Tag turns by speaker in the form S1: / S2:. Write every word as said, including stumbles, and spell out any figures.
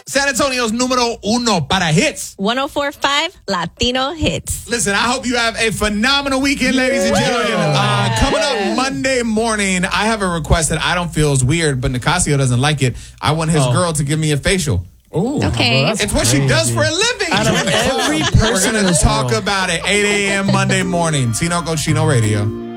S1: San Antonio's numero uno para hits.
S2: one oh four point five Latino Hits.
S1: Listen, I hope you have a phenomenal weekend, ladies and gentlemen. Uh, coming up Monday morning, I have a request that I don't feel is weird, but Nicasio doesn't like it. I want his oh. girl to give me a facial.
S3: Ooh,
S2: okay.
S3: well,
S1: it's what
S3: crazy.
S1: she does for a living.
S3: Out of every person
S1: We're going to talk about it eight a.m. Monday morning. Tino Cochino Radio.